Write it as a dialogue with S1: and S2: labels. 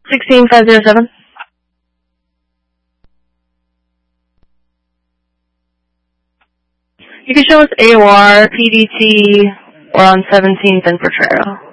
S1: 16507. You can show us AOR, PDT, or on 17th and Potrero.